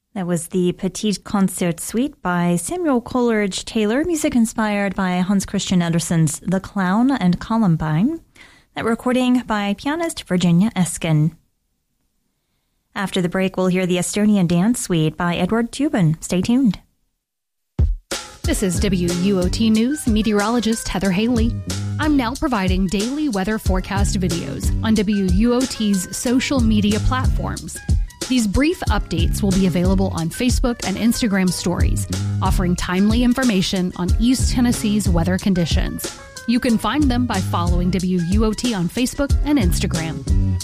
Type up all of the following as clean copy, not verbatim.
That was the Petite Concert Suite by Samuel Coleridge Taylor, music inspired by Hans Christian Andersen's The Clown and Columbine. That recording by pianist Virginia Eskin. After the break, we'll hear the Estonian Dance Suite by Edward Tubin. Stay tuned. This is WUOT News meteorologist Heather Haley. I'm now providing daily weather forecast videos on WUOT's social media platforms. These brief updates will be available on Facebook and Instagram stories, offering timely information on East Tennessee's weather conditions. You can find them by following WUOT on Facebook and Instagram.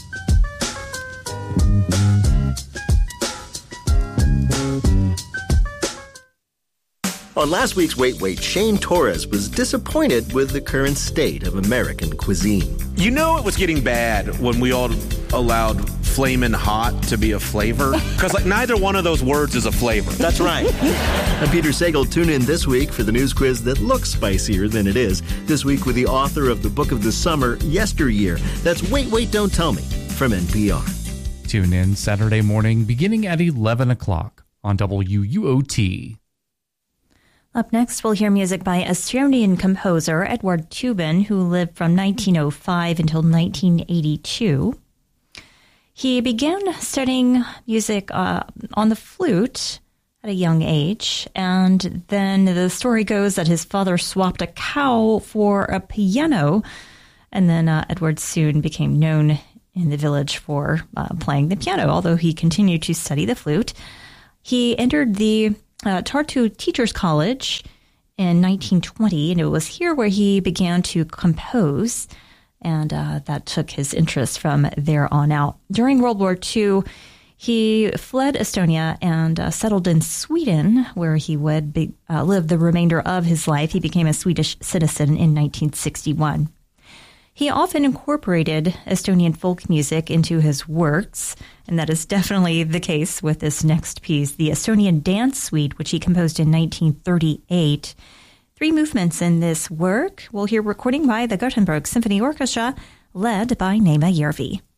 On last week's Wait Wait, Shane Torres was disappointed with the current state of American cuisine. You know it was getting bad when we all allowed flamin' hot to be a flavor? Because neither one of those words is a flavor. That's right. I'm Peter Sagal. Tune in this week for the news quiz that looks spicier than it is. This week with the author of the book of the summer, Yesteryear. That's Wait Wait, Don't Tell Me from NPR. Tune in Saturday morning beginning at 11 o'clock on WUOT. Up next, we'll hear music by Estonian composer Edward Tubin, who lived from 1905 until 1982. He began studying music on the flute at a young age, and then the story goes that his father swapped a cow for a piano, and then Edward soon became known in the village for playing the piano, although he continued to study the flute. He entered the Tartu Teachers College in 1920, and it was here where he began to compose, and that took his interest from there on out. During World War II, he fled Estonia and settled in Sweden, where he would live the remainder of his life. He became a Swedish citizen in 1961. He often incorporated Estonian folk music into his works, and that is definitely the case with this next piece, the Estonian Dance Suite, which he composed in 1938. 3 movements in this work. We'll hear recording by the Gothenburg Symphony Orchestra, led by Neema Järvi.